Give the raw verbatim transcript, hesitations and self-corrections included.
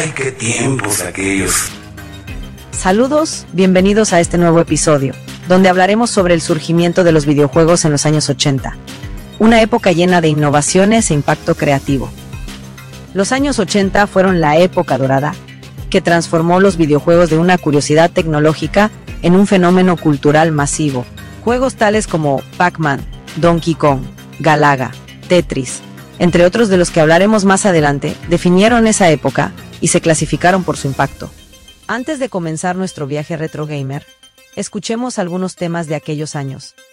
Ay, qué tiempos aquellos. Saludos, bienvenidos a este nuevo episodio, donde hablaremos sobre el surgimiento de los videojuegos en los años ochenta. Una época llena de innovaciones e impacto creativo. Los años ochenta fueron la época dorada, que transformó los videojuegos de una curiosidad tecnológica en un fenómeno cultural masivo. Juegos tales como Pac-Man, Donkey Kong, Galaga, Tetris, entre otros de los que hablaremos más adelante, definieron esa época y se clasificaron por su impacto. Antes de comenzar nuestro viaje retro gamer, escuchemos algunos temas de aquellos años.